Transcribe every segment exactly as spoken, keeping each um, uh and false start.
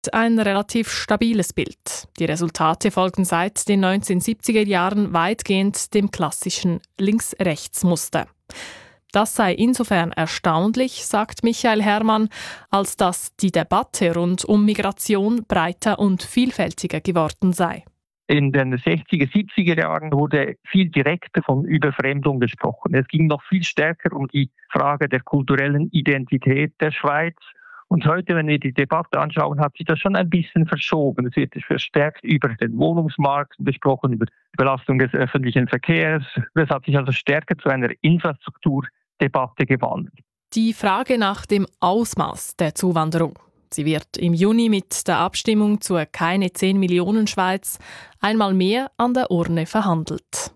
ein relativ stabiles Bild. Die Resultate folgen seit den neunzehnhundertsiebziger Jahren weitgehend dem klassischen Links-Rechts-Muster. Das sei insofern erstaunlich, sagt Michael Herrmann, als dass die Debatte rund um Migration breiter und vielfältiger geworden sei. In den sechziger, siebziger Jahren wurde viel direkter von Überfremdung gesprochen. Es ging noch viel stärker um die Frage der kulturellen Identität der Schweiz. Und heute, wenn wir die Debatte anschauen, hat sich das schon ein bisschen verschoben. Es wird verstärkt über den Wohnungsmarkt besprochen, über die Belastung des öffentlichen Verkehrs. Es hat sich also stärker zu einer Infrastrukturdebatte gewandelt. Die Frage nach dem Ausmaß der Zuwanderung. Sie wird im Juni mit der Abstimmung zur Keine zehn Millionen Schweiz einmal mehr an der Urne verhandelt.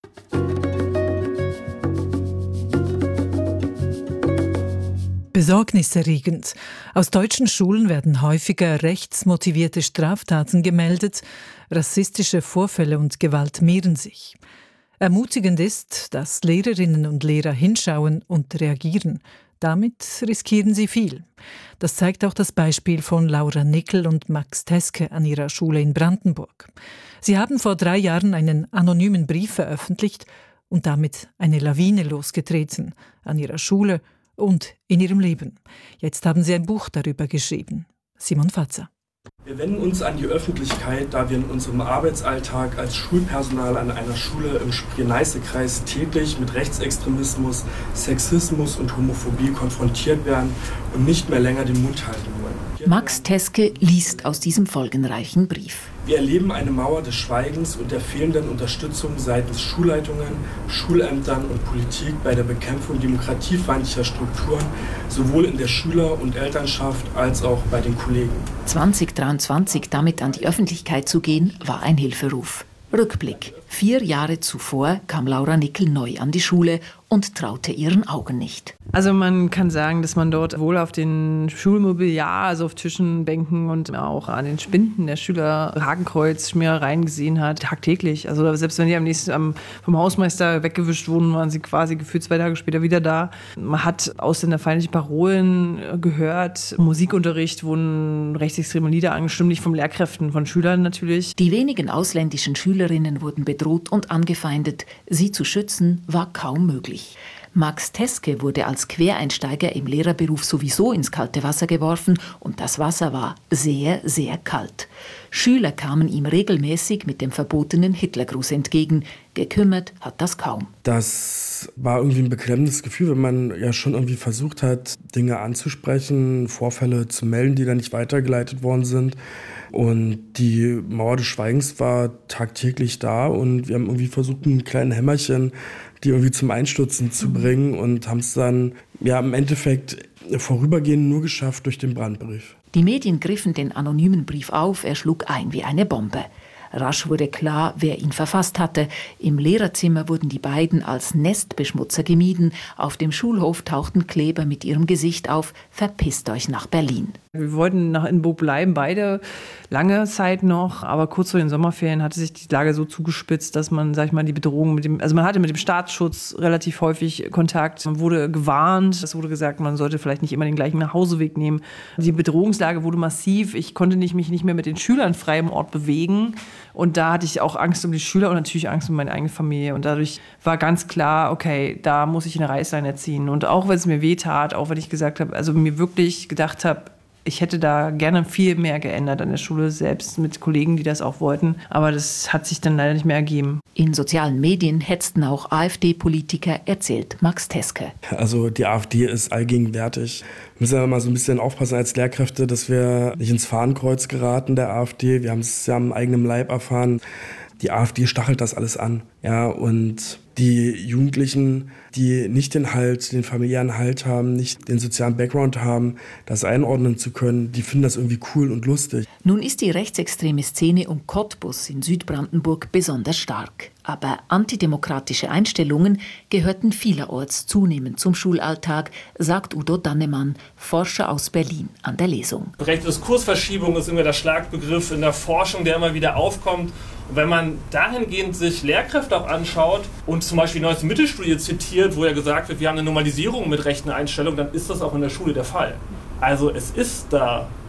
Besorgniserregend. Aus deutschen Schulen werden häufiger rechtsmotivierte Straftaten gemeldet. Rassistische Vorfälle und Gewalt mehren sich. Ermutigend ist, dass Lehrerinnen und Lehrer hinschauen und reagieren. Damit riskieren sie viel. Das zeigt auch das Beispiel von Laura Nickel und Max Teske an ihrer Schule in Brandenburg. Sie haben vor drei Jahren einen anonymen Brief veröffentlicht und damit eine Lawine losgetreten an ihrer Schule und in ihrem Leben. Jetzt haben sie ein Buch darüber geschrieben. Simon Fatzer. Wir wenden uns an die Öffentlichkeit, da wir in unserem Arbeitsalltag als Schulpersonal an einer Schule im Spree-Neiße-Kreis täglich mit Rechtsextremismus, Sexismus und Homophobie konfrontiert werden und nicht mehr länger den Mund halten wollen. Max Teske liest aus diesem folgenreichen Brief. Wir erleben eine Mauer des Schweigens und der fehlenden Unterstützung seitens Schulleitungen, Schulämtern und Politik bei der Bekämpfung demokratiefeindlicher Strukturen, sowohl in der Schüler- und Elternschaft als auch bei den Kollegen. zwanzig dreiundzwanzig damit an die Öffentlichkeit zu gehen, war ein Hilferuf. Rückblick. Vier Jahre zuvor kam Laura Nickel neu an die Schule und traute ihren Augen nicht. Also man kann sagen, dass man dort wohl auf den Schulmobiliar, also auf Tischen, Bänken und auch an den Spinden der Schüler Hakenkreuz, Schmierereien gesehen hat, tagtäglich. Also selbst wenn die am nächsten am, vom Hausmeister weggewischt wurden, waren sie quasi gefühlt zwei Tage später wieder da. Man hat ausländerfeindliche Parolen gehört. Im Musikunterricht wurden rechtsextreme Lieder angestimmt, nicht von Lehrkräften, von Schülern natürlich. Die wenigen ausländischen Schülerinnen wurden bedroht und angefeindet. Sie zu schützen, war kaum möglich. Max Teske wurde als Quereinsteiger im Lehrerberuf sowieso ins kalte Wasser geworfen und das Wasser war sehr, sehr kalt. Schüler kamen ihm regelmäßig mit dem verbotenen Hitlergruß entgegen. Gekümmert hat das kaum. Das war irgendwie ein beklemmendes Gefühl, wenn man ja schon irgendwie versucht hat, Dinge anzusprechen, Vorfälle zu melden, die dann nicht weitergeleitet worden sind. Und die Mauer des Schweigens war tagtäglich da und wir haben irgendwie versucht, ein kleines Hämmerchen, die irgendwie zum Einstürzen zu bringen und haben es dann ja im Endeffekt vorübergehend nur geschafft durch den Brandbrief. Die Medien griffen den anonymen Brief auf, er schlug ein wie eine Bombe. Rasch wurde klar, wer ihn verfasst hatte. Im Lehrerzimmer wurden die beiden als Nestbeschmutzer gemieden. Auf dem Schulhof tauchten Kleber mit ihrem Gesicht auf. Verpisst euch nach Berlin. Wir wollten nach Innsbruck bleiben, beide lange Zeit noch, aber kurz vor den Sommerferien hatte sich die Lage so zugespitzt, dass man, sag ich mal, die Bedrohung mit dem, also man hatte mit dem Staatsschutz relativ häufig Kontakt. Man wurde gewarnt, es wurde gesagt, man sollte vielleicht nicht immer den gleichen Nachhauseweg nehmen. Die Bedrohungslage wurde massiv. Ich konnte nicht, mich nicht mehr mit den Schülern frei im Ort bewegen. Und da hatte ich auch Angst um die Schüler und natürlich Angst um meine eigene Familie. Und dadurch war ganz klar, okay, da muss ich eine Reißleine ziehen. Und auch wenn es mir weh tat, auch wenn ich gesagt habe, also mir wirklich gedacht habe, ich hätte da gerne viel mehr geändert an der Schule, selbst mit Kollegen, die das auch wollten. Aber das hat sich dann leider nicht mehr ergeben. In sozialen Medien hetzten auch AfD-Politiker, erzählt Max Teske. Also die AfD ist allgegenwärtig. Wir müssen ja mal so ein bisschen aufpassen als Lehrkräfte, dass wir nicht ins Fahnenkreuz geraten der AfD. Wir haben es ja am eigenen Leib erfahren. Die AfD stachelt das alles an. Ja, und die Jugendlichen, die nicht den Halt, den familiären Halt haben, nicht den sozialen Background haben, das einordnen zu können, die finden das irgendwie cool und lustig. Nun ist die rechtsextreme Szene um Cottbus in Südbrandenburg besonders stark. Aber antidemokratische Einstellungen gehörten vielerorts zunehmend zum Schulalltag, sagt Udo Dannemann, Forscher aus Berlin an der Lesung. Rechte Diskursverschiebung ist immer der Schlagbegriff in der Forschung, der immer wieder aufkommt. Und wenn man dahingehend sich Lehrkräfte auch anschaut und zum Beispiel die neueste Mittelstudie zitiert, wo ja gesagt wird, wir haben eine Normalisierung mit rechten Einstellungen, dann ist das auch in der Schule der Fall. Also es ist da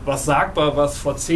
was sagbar, was vor zehn